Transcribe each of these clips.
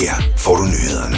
Her får du nyhederne.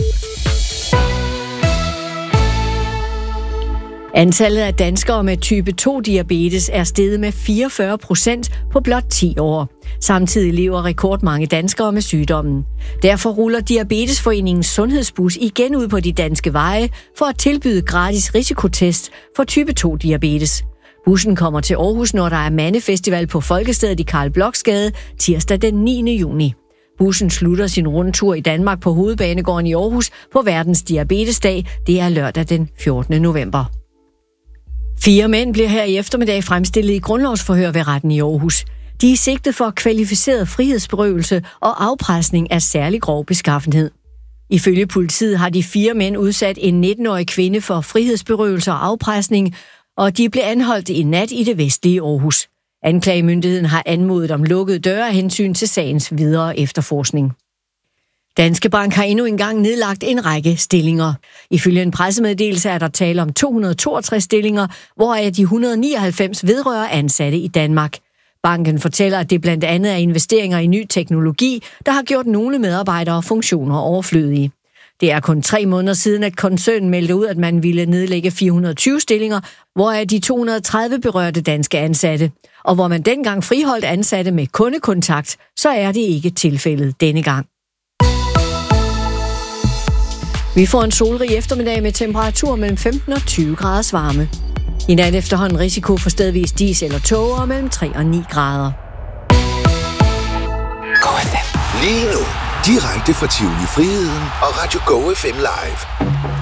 Antallet af danskere med type 2-diabetes er steget med 44% på blot 10 år. Samtidig lever rekordmange danskere med sygdommen. Derfor ruller Diabetesforeningens sundhedsbus igen ud på de danske veje for at tilbyde gratis risikotest for type 2-diabetes. Bussen kommer til Aarhus, når der er mandefestival på Folkestedet i Carl Blochsgade tirsdag den 9. juni. Bussen slutter sin rundtur i Danmark på Hovedbanegården i Aarhus på verdens diabetesdag. Det er lørdag den 14. november. 4 mænd bliver her i eftermiddag fremstillet i grundlovsforhør ved retten i Aarhus. De er sigtet for kvalificeret frihedsberøvelse og afpresning af særlig grov beskaffenhed. Ifølge politiet har de 4 mænd udsat en 19-årig kvinde for frihedsberøvelse og afpresning, og de blev anholdt i nat i det vestlige Aarhus. Anklagemyndigheden har anmodet om lukkede døre af hensyn til sagens videre efterforskning. Danske Bank har endnu engang nedlagt en række stillinger. Ifølge en pressemeddelelse er der tale om 262 stillinger, hvoraf de 199 vedrører ansatte i Danmark. Banken fortæller, at det blandt andet er investeringer i ny teknologi, der har gjort nogle medarbejdere og funktioner overflødige. Det er kun 3 måneder siden, at koncernen meldte ud, at man ville nedlægge 420 stillinger, hvoraf de 230 berørte danske ansatte. Og hvor man dengang friholdt ansatte med kundekontakt, så er det ikke tilfældet denne gang. Vi får en solrig eftermiddag med temperatur mellem 15 og 20 graders varme. I nat efterhånden risiko for stedvis dis eller tåger mellem 3 og 9 grader. Lige nu, direkte fra Tivoli Friheden og Radio Go FM Live.